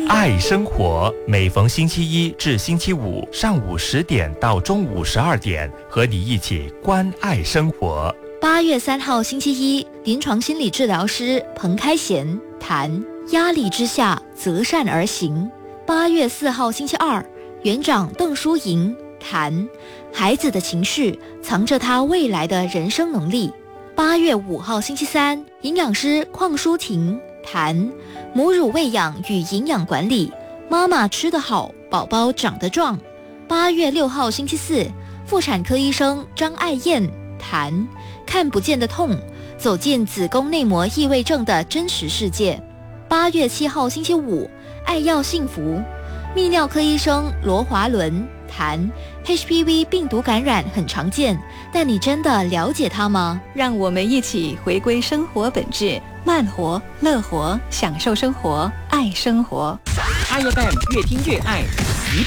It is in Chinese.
爱生活，每逢星期一至星期五上午10点到中午12点，和你一起关爱生活。 8月3号星期一，临床心理治疗师彭开贤谈压力之下择善而行。8月4号星期二，园长邓淑莹谈孩子的情绪藏着他未来的人生能力。8月5号星期三，营养师邝淑婷谈母乳喂养与营养管理，妈妈吃得好，宝宝长得壮。8月6号星期四，妇产科医生张爱燕谈看不见的痛，走进子宫内膜异位症的真实世界。8月7号星期五，爱要幸福，泌尿科医生罗华伦谈 HPV 病毒感染很常见，但你真的了解它吗？ 让我们一起回归生活本质，慢活、乐活，享受生活，爱生活。 爱FM越听越爱，1